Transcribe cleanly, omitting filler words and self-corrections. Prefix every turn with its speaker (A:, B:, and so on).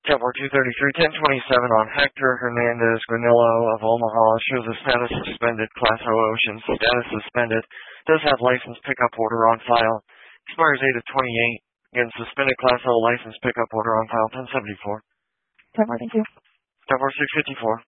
A: 10-4, 233, 1027 on Hector Hernandez Granillo of Omaha. Shows the status suspended, Class O Ocean, status suspended. Does have license pickup order on file. Expires 8 of 28. Again, suspended Class O license pickup order on file, 1074.
B: 10-4, thank you.
A: 10-4, 654.